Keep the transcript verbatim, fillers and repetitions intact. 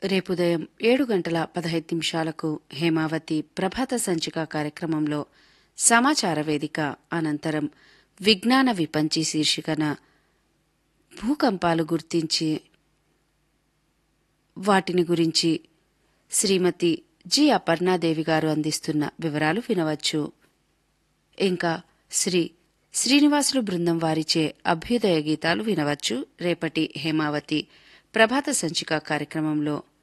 రేపుదయం ఏడు గంటల పదహైదు నిమిషాలకు హేమావతి ప్రభాత సంచిక కార్యక్రమంలో సమాచార వేదిక అనంతరం విజ్ఞాన విపంచి శీర్షికన భూకంపాలు గుర్తించి వాటిని గురించి శ్రీమతి జి అపర్ణాదేవి గారు అందిస్తున్న వివరాలు వినవచ్చు. ఇంకా శ్రీ శ్రీనివాసులు బృందం వారిచే అభ్యుదయ గీతాలు వినవచ్చు. రేపటి హేమావతి ప్రభాత సంచిక కార్యక్రమంలో